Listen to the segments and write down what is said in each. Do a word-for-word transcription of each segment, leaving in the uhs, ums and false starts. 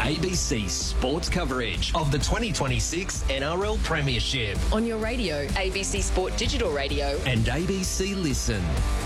A B C Sports coverage of the twenty twenty-six N R L Premiership. On your radio, A B C Sport Digital Radio. And A B C Listen.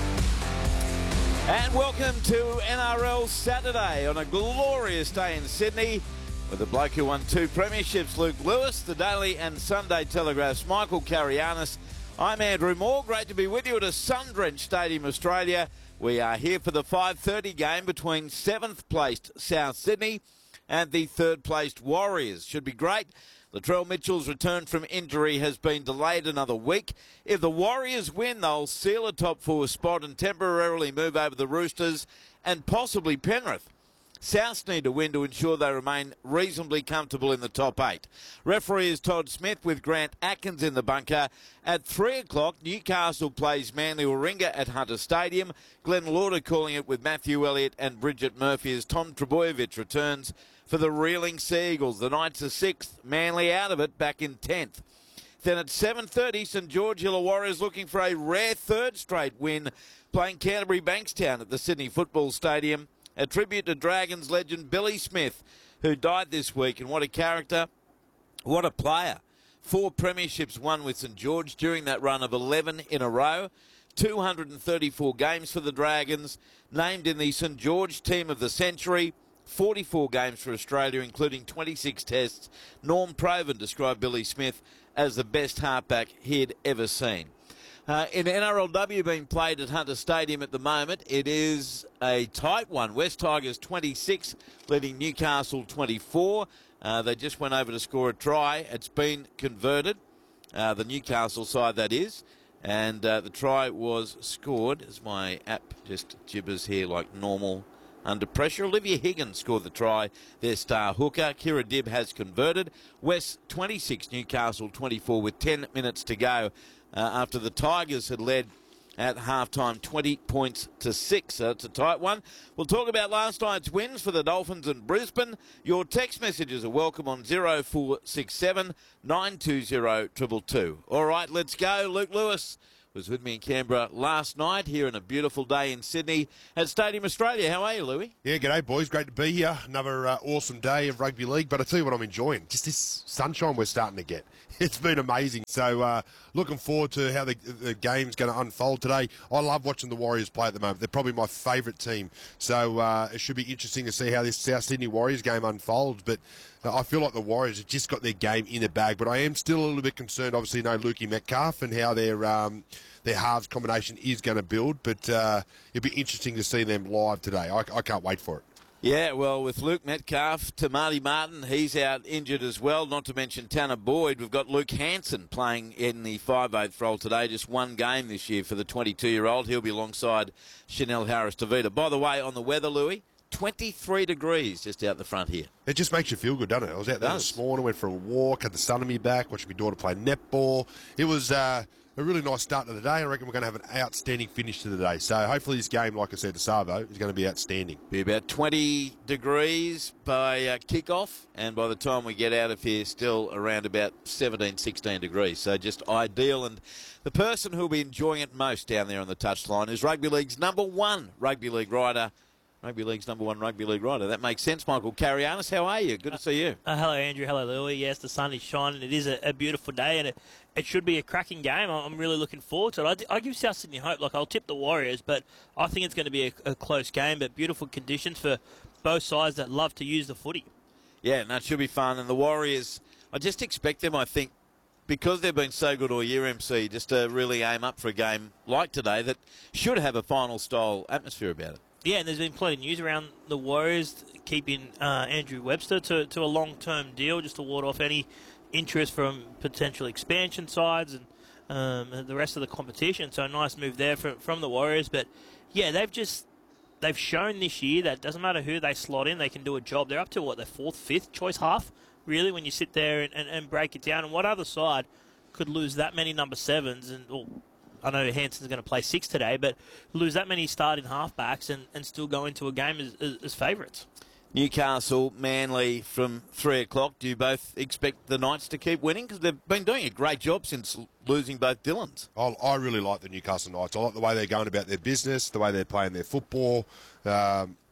And welcome to N R L Saturday on a glorious day in Sydney with the bloke who won two premierships, Luke Lewis, the Daily and Sunday Telegraph's Michael Carianis. I'm Andrew Moore. Great to be with you at a sun-drenched Stadium Australia. We are here for the five thirty game between seventh-placed South Sydney and the third-placed Warriors. Should be great. Latrell Mitchell's return from injury has been delayed another week. If the Warriors win, they'll seal a top four spot and temporarily move over the Roosters and possibly Penrith. Souths need to win to ensure they remain reasonably comfortable in the top eight. Referee is Todd Smith with Grant Atkins in the bunker. At three o'clock, Newcastle plays Manly Warringah at Hunter Stadium. Glenn Lauder calling it with Matthew Elliott and Bridget Murphy as Tom Trebojevic returns for the reeling Sea Eagles. The Knights are sixth, Manly out of it, back in tenth. Then at seven thirty, St George Hill Warriors looking for a rare third straight win, playing Canterbury Bankstown at the Sydney Football Stadium. A tribute to Dragons legend Billy Smith, who died this week. And what a character, what a player. Four premierships won with St George during that run of eleven in a row. two hundred thirty-four games for the Dragons. Named in the St George Team of the Century. forty-four games for Australia, including twenty-six tests. Norm Provan described Billy Smith as the best halfback he'd ever seen. Uh, in N R L W being played at Hunter Stadium at the moment, it is a tight one. West Tigers twenty-six, leading Newcastle twenty-four. Uh, they just went over to score a try. It's been converted, uh, the Newcastle side that is, and uh, the try was scored, as my app just gibbers here like normal under pressure. Olivia Higgins scored the try, their star hooker. Kira Dibb has converted. West twenty-six, Newcastle twenty-four with ten minutes to go. Uh, after the Tigers had led at halftime twenty points to six. So it's a tight one. We'll talk about last night's wins for the Dolphins and Brisbane. Your text messages are welcome on zero four six seven, nine two zero, two two two. All right, let's go. Luke Lewis was with me in Canberra last night, here on a beautiful day in Sydney at Stadium Australia. How are you, Louis? Yeah, g'day, boys. Great to be here. Another uh, awesome day of rugby league. But I tell you what I'm enjoying, just this sunshine we're starting to get. It's been amazing. So uh, looking forward to how the, the game's going to unfold today. I love watching the Warriors play at the moment. They're probably my favourite team. So uh, it should be interesting to see how this South Sydney Warriors game unfolds. But uh, I feel like the Warriors have just got their game in the bag. But I am still a little bit concerned, obviously, you know, Lukey Metcalf and how their um, their halves combination is going to build. But uh, it'll be interesting to see them live today. I, I can't wait for it. Yeah, well, with Luke Metcalf to Marty Martin, he's out injured as well, not to mention Tanner Boyd. We've got Luke Hanson playing in the five eighth role today, just one game this year for the twenty-two-year-old. He'll be alongside Chanel Harris-Tavita. By the way, on the weather, Louis, twenty-three degrees just out the front here. It just makes you feel good, doesn't it? I was out there this morning, went for a walk, had the sun on me back, watching my daughter play netball. It was uh, a really nice start to the day. I reckon we're going to have an outstanding finish to the day. So hopefully this game, like I said, the Savo, is going to be outstanding. Be about twenty degrees by uh, kickoff, and by the time we get out of here, still around about seventeen, sixteen degrees. So just ideal. And the person who'll be enjoying it most down there on the touchline is Rugby League's number one Rugby League rider, Rugby League's number one Rugby League rider. That makes sense, Michael Carianis. How are you? Good to see you. Uh, hello, Andrew. Hello, Louis. Yes, the sun is shining. It is a, a beautiful day, and it, it should be a cracking game. I'm really looking forward to it. I, I give South Sydney hope. Like, I'll tip the Warriors, but I think it's going to be a, a close game, but beautiful conditions for both sides that love to use the footy. Yeah, and that should be fun. And the Warriors, I just expect them, I think, because they've been so good all year, M C, just to really aim up for a game like today that should have a final-style atmosphere about it. Yeah, and there's been plenty of news around the Warriors keeping uh, Andrew Webster to, to a long-term deal just to ward off any interest from potential expansion sides and um, the rest of the competition. So a nice move there from, from the Warriors. But, yeah, they've just they've shown this year that doesn't matter who they slot in, they can do a job. They're up to, what, their fourth, fifth choice half, really, when you sit there and, and, and break it down. And what other side could lose that many number sevens and well, I know Hanson's going to play six today, but lose that many starting halfbacks and, and still go into a game as, as, as favourites. Newcastle, Manly from three o'clock. Do you both expect the Knights to keep winning? Because they've been doing a great job since losing both Dylans. I, I really like the Newcastle Knights. I like the way they're going about their business, the way they're playing their football. Um,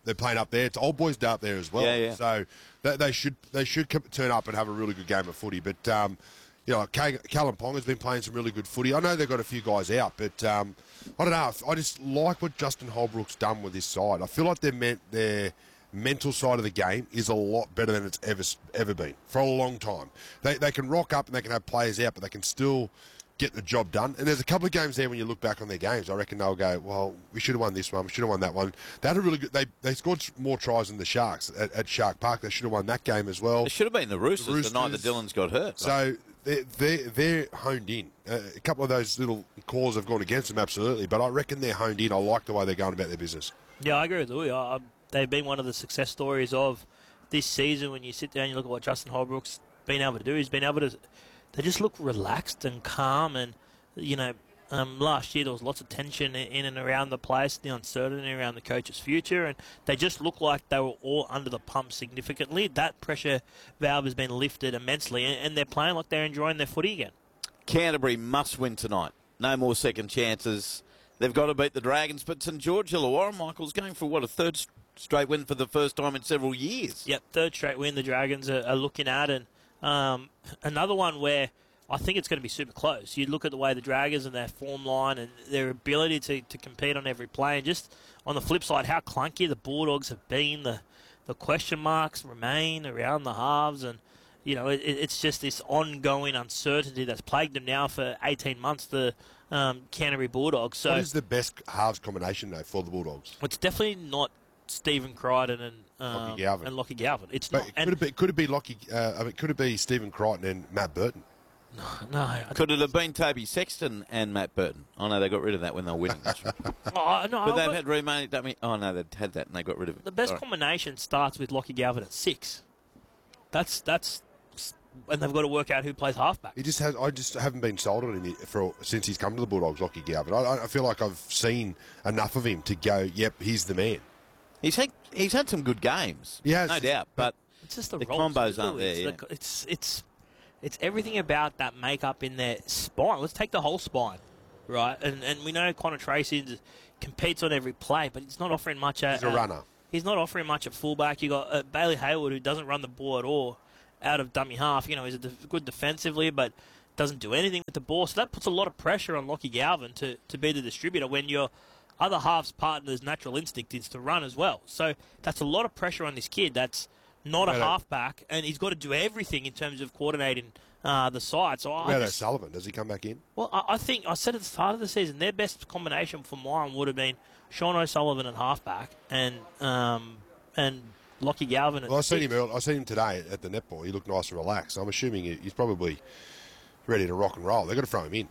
they're playing up there. It's old boys day up there as well. Yeah, yeah. So they, they should they should come- turn up and have a really good game of footy. But um, you know, Callum Pong has been playing some really good footy. I know they've got a few guys out, but um, I don't know. I just like what Justin Holbrook's done with this side. I feel like their men- their mental side of the game is a lot better than it's ever ever been for a long time. They they can rock up and they can have players out, but they can still get the job done. And there's a couple of games there when you look back on their games, I reckon they'll go, well, we should have won this one, we should have won that one. They had a really good, they, they scored more tries than the Sharks at, at Shark Park. They should have won that game as well. It should have been the Roosters the, Roosters. night that Dylan's got hurt. So they're, they're, they're honed in. Uh, a couple of those little calls have gone against them, absolutely, but I reckon they're honed in. I like the way they're going about their business. Yeah, I agree with Louis. I, I, they've been one of the success stories of this season. When you sit down and you look at what Justin Holbrook's been able to do, he's been able to, they just look relaxed and calm. And you know, um, last year there was lots of tension in and around the place, the uncertainty around the coach's future, and they just looked like they were all under the pump significantly. That pressure valve has been lifted immensely, and, and they're playing like they're enjoying their footy again. Canterbury must win tonight. No more second chances. They've got to beat the Dragons, but St George Illawarra, Michael's going for, what, a third straight win for the first time in several years. Yep, third straight win the Dragons are, are looking at, and um, another one where I think it's going to be super close. You look at the way the Dragons and their form line and their ability to, to compete on every play. And just on the flip side, how clunky the Bulldogs have been. The the question marks remain around the halves. And, you know, it, it's just this ongoing uncertainty that's plagued them now for eighteen months, the um, Canterbury Bulldogs. So what is the best halves combination, though, for the Bulldogs? It's definitely not Stephen Crichton and um, Lockie Galvin. and Lockie Galvin. It's But not. could, And, it be, could it be Lockie, uh, I mean, could it be Stephen Crichton and Matt Burton? no, I, Could it have been Toby Sexton and Matt Burton? Oh, no, they got rid of that when they were winning. This one. oh, no, But they've but had remaining. Oh, no, they had that and they got rid of it. the best Sorry. combination starts with Lockie Galvin at six. That's that's, and they've got to work out who plays halfback. He just has. I just haven't been sold on him for since he's come to the Bulldogs, Lockie Galvin. I, I feel like I've seen enough of him to go, yep, he's the man. He's had, he's had some good games. He has. No doubt, but It's just the, the roles, combos isn't it? aren't there, It's, yeah. the- it's it's it's everything about that makeup in their spine. Let's take the whole spine, right? And and we know Connor Tracy competes on every play, but he's not offering much. At, He's a at- runner. He's not offering much at fullback. You got uh, Bailey Hayward, who doesn't run the ball at all, out of dummy half. You know, he's a def- good defensively, but doesn't do anything with the ball. So that puts a lot of pressure on Lockie Galvin to, to be the distributor when your other half's partner's natural instinct is to run as well. So that's a lot of pressure on this kid. That's not a Well, halfback, and he's got to do everything in terms of coordinating uh, the side. So I About just, O'Sullivan, does he come back in? well, I, I think I said at the start of the season their best combination for mine would have been Sean O'Sullivan at halfback and um, and Lockie Galvin at Well, I seen six. him. early- I seen him today at the netball. He looked nice and relaxed. I'm assuming he- he's probably ready to rock and roll. They've got to throw him in.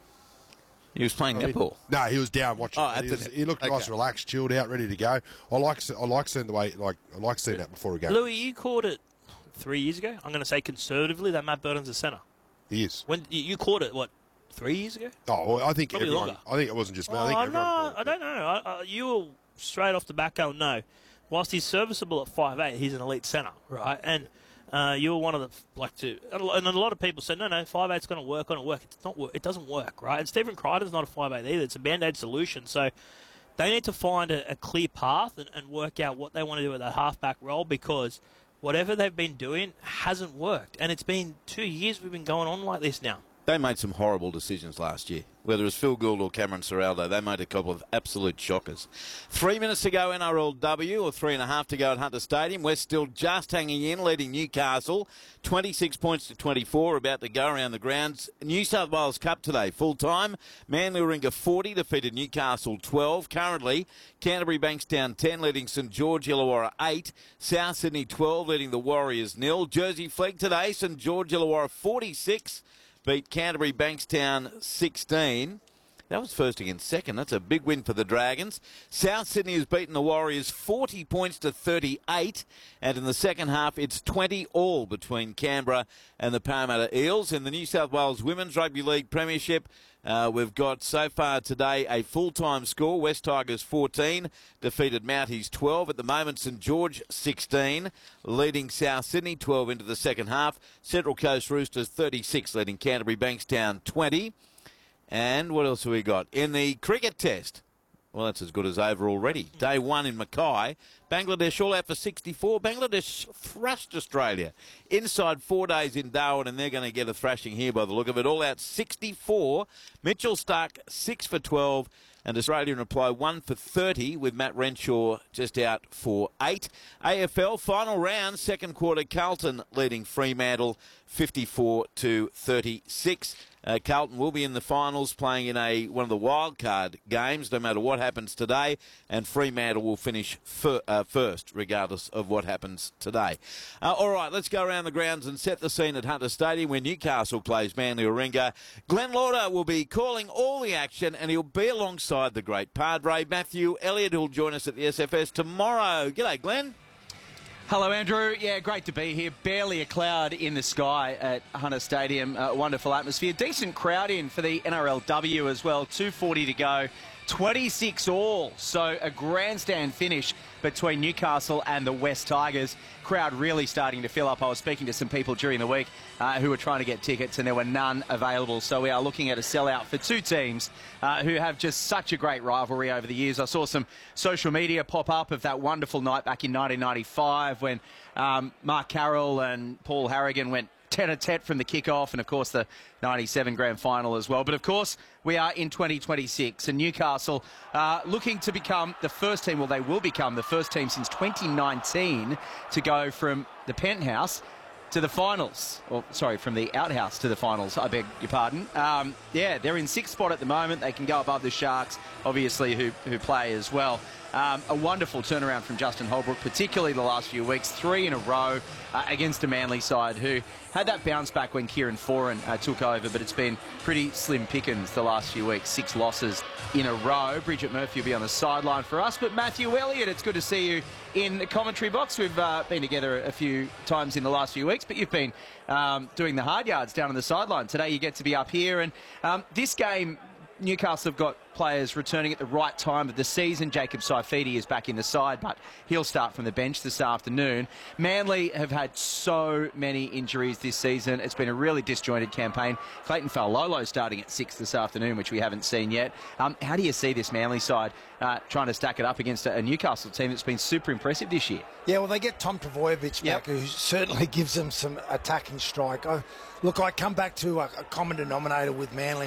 he was playing I mean, netball. No, he was down watching. Oh, it. at he, the was- net. he looked nice, Okay. relaxed, chilled out, ready to go. I like I like seeing the way like I like seeing that before a game. Louis, you called it three years ago. I'm going to say conservatively that Matt Burton's a centre. He is. When you you called it, what, three years ago? Oh, well, I think Probably everyone. longer. I think it wasn't just me. I think Oh, everyone no, called I it. don't know. I, I, you were straight off the back going, no. Whilst he's serviceable at five eight, he's an elite centre, right? And uh, you were one of the, like, to, and a lot of people said, no, no, five eight's going to work, going to work. It's not work. It doesn't work, right? And Stephen Crichton's not a five eight either. It's a Band-Aid solution. So they need to find a, a clear path and, and work out what they want to do with that halfback role, because whatever they've been doing hasn't worked. And it's been two years we've been going on like this now. They made some horrible decisions last year. Whether it was Phil Gould or Cameron Serraldo, they made a couple of absolute shockers. Three minutes to go N R L W, or three and a half to go at Hunter Stadium. We're still just hanging in, leading Newcastle. twenty-six points to twenty-four, about to go around the grounds. New South Wales Cup today, full time. Manly Warringah forty, defeated Newcastle twelve. Currently, Canterbury Bankstown ten, leading St George Illawarra eight. South Sydney twelve, leading the Warriors nil. Jersey Flegg today, St George Illawarra forty-six. Beat Canterbury Bankstown sixteen. That was first against second. That's a big win for the Dragons. South Sydney has beaten the Warriors forty points to thirty-eight. And in the second half, it's twenty all between Canberra and the Parramatta Eels. In the New South Wales Women's Rugby League Premiership, uh, we've got so far today a full-time score. West Tigers fourteen, defeated Mounties twelve. At the moment, St George sixteen, leading South Sydney twelve into the second half. Central Coast Roosters thirty-six, leading Canterbury Bankstown twenty. And what else have we got? In the cricket test, Well, that's as good as over already. Day one in Mackay. Bangladesh all out for sixty-four. Bangladesh thrashed Australia. Inside four days in Darwin, and they're going to get a thrashing here by the look of it. All out sixty-four. Mitchell Stark, six for twelve. And Australia in reply, one for thirty, with Matt Renshaw just out for eight. A F L final round, second quarter, Carlton leading Fremantle fifty-four to thirty-six. Uh, Carlton will be in the finals, playing in a one of the wildcard games, no matter what happens today, and Fremantle will finish fir- uh, first, regardless of what happens today. Uh, all right, let's go around the grounds and set the scene at Hunter Stadium, where Newcastle plays Manly Warringah. Glenn Lauder will be calling all the action, and he'll be alongside the great Padre, Matthew Elliott, who'll join us at the S F S tomorrow. G'day, Glenn. Hello, Andrew. Yeah, great to be here. Barely a cloud in the sky at Hunter Stadium. Uh, wonderful atmosphere. Decent crowd in for the N R L W as well. two forty to go. twenty-six all. So a grandstand finish between Newcastle and the West Tigers. Crowd really starting to fill up. I was speaking to some people during the week uh, who were trying to get tickets, and there were none available. So we are looking at a sellout for two teams uh, who have just such a great rivalry over the years. I saw some social media pop up of that wonderful night back in nineteen ninety-five when um, Mark Carroll and Paul Harrigan went tete-a-tete from the kickoff, and of course the ninety-seven grand final as well. But of course we are in twenty twenty-six, and Newcastle uh, looking to become the first team, well they will become the first team since twenty nineteen to go from the penthouse to the finals, or sorry, from the outhouse to the finals, I beg your pardon. Um, yeah, they're in sixth spot at the moment. They can go above the Sharks, obviously, who, who play as well. Um, a wonderful turnaround from Justin Holbrook, particularly the last few weeks, three in a row uh, against a Manly side who had that bounce back when Kieran Foran uh, took over, but it's been pretty slim pickings the last few weeks, six losses in a row. Bridget Murphy will be on the sideline for us, but Matthew Elliott, it's good to see you in the commentary box. We've uh, been together a few times in the last few weeks, but you've been um, doing the hard yards down on the sideline. Today you get to be up here, and um, this game, Newcastle have got players returning at the right time of the season. Jacob Saifidi is back in the side, but he'll start from the bench this afternoon. Manly have had so many injuries this season. It's been a really disjointed campaign. Clayton Faulolo starting at six this afternoon, which we haven't seen yet. Um, how do you see this Manly side uh, trying to stack it up against a, a Newcastle team that's been super impressive this year? Yeah, well, they get Tom Trbojevic Yep. back, who certainly gives them some attacking strike. I, look, I come back to a, a common denominator with Manly.